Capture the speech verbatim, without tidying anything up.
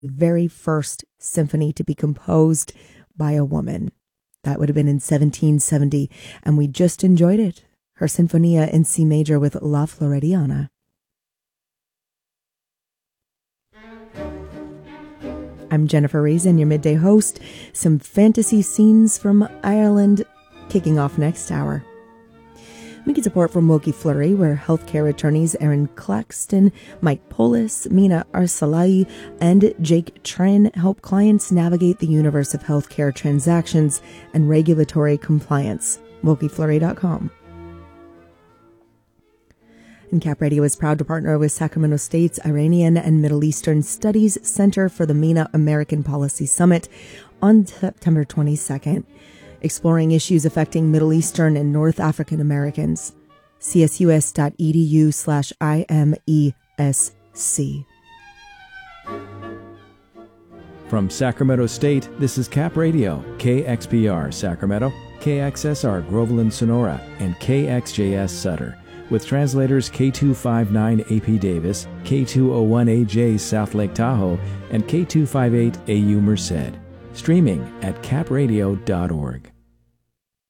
very first symphony to be composed by a woman. That would have been in seventeen seventy, and we just enjoyed it. Her Sinfonia in C major with La Floridiana. I'm Jennifer Reason, your midday host. Some fantasy scenes from Ireland kicking off next hour. We get support from Wilkie Fleury, where healthcare attorneys Erin Claxton, Mike Polis, Mina Arsalai, and Jake Tren help clients navigate the universe of healthcare transactions and regulatory compliance. Wilkie Fleury dot com. And Cap Radio is proud to partner with Sacramento State's Iranian and Middle Eastern Studies Center for the MENA American Policy Summit on September twenty-second. Exploring issues affecting Middle Eastern and North African Americans. C S U S dot E D U slash I M E S C. From Sacramento State, this is Cap Radio, K X P R Sacramento, K X S R Groveland Sonora, and K X J S Sutter, with translators K two fifty-nine A P Davis, K two oh one A J South Lake Tahoe, and K two fifty-eight A U Merced. Streaming at cap radio dot org.